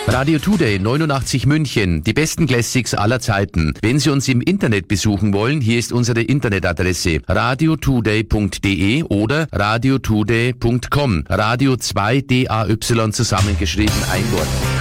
Radio Today 89 München, die besten Classics aller Zeiten. Wenn Sie uns im Internet besuchen wollen, hier ist unsere Internetadresse radiotoday.de oder radiotoday.com. Radio 2 DAY zusammengeschrieben, ein Wort.